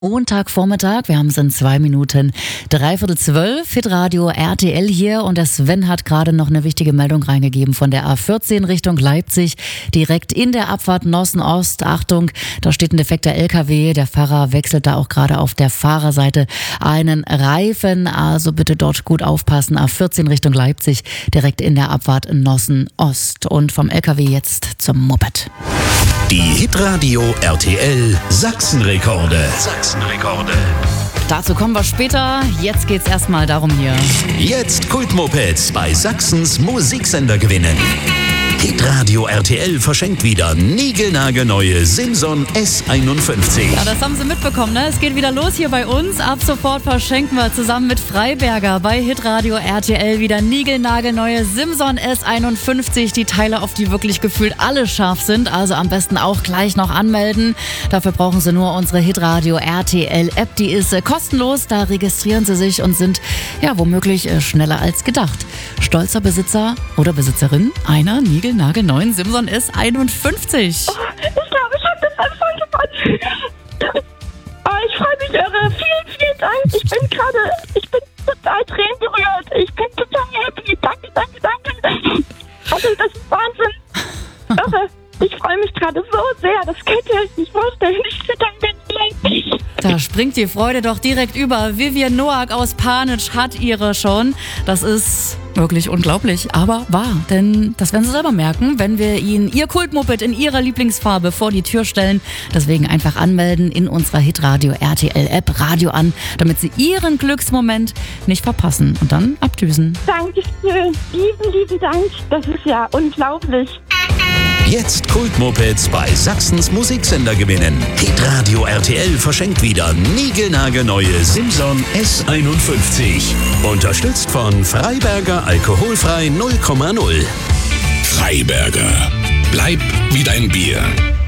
Montagvormittag, wir haben es in 2 Minuten, 11:45, Hitradio RTL hier und der Sven hat gerade noch eine wichtige Meldung reingegeben von der A14 Richtung Leipzig, direkt in der Abfahrt Nossen-Ost. Achtung, da steht ein defekter LKW, der Fahrer wechselt da auch gerade auf der Fahrerseite einen Reifen, also bitte dort gut aufpassen, A14 Richtung Leipzig, direkt in der Abfahrt Nossen-Ost und vom LKW jetzt zum Moped. Die Hitradio RTL Sachsenrekorde. Dazu kommen wir später. Jetzt geht's erstmal darum hier. Jetzt Kultmopeds bei Sachsens Musiksender gewinnen. Hitradio RTL verschenkt wieder niegelnagelneue Simson S51. Ja, das haben Sie mitbekommen, ne? Es geht wieder los hier bei uns. Ab sofort verschenken wir zusammen mit Freiberger bei Hitradio RTL wieder niegelnagelneue Simson S51. Die Teile, auf die wirklich gefühlt alle scharf sind. Also am besten auch gleich noch anmelden. Dafür brauchen Sie nur unsere Hitradio RTL App. Die ist kostenlos. Da registrieren Sie sich und sind ja womöglich schneller als gedacht. Stolzer Besitzer oder Besitzerin einer niegelnagelneuen Simson S51. Ich glaube, ich habe das Anfang gewonnen. Ich freue mich irre. Vielen, vielen Dank. Ich bin total tränenberührt. Ich bin total happy. Danke. Also, das ist Wahnsinn. Irre. Ich freue mich gerade so sehr. Das könnt ihr euch nicht vorstellen. Ich zitter ganz leicht. Da springt die Freude doch direkt über. Vivian Noack aus Panitsch hat ihre schon. Das ist wirklich unglaublich, aber wahr. Denn das werden Sie selber merken, wenn wir Ihnen Ihr Kultmoped in Ihrer Lieblingsfarbe vor die Tür stellen. Deswegen einfach anmelden in unserer Hitradio RTL App, Radio an, damit Sie Ihren Glücksmoment nicht verpassen. Und dann abdüsen. Dankeschön. Lieben Dank. Das ist ja unglaublich. Jetzt Kultmopeds bei Sachsens Musiksender gewinnen. Hitradio RTL verschenkt wieder niegelnagelneue Simson S51. Unterstützt von Freiberger alkoholfrei 0,0. Freiberger. Bleib wie dein Bier.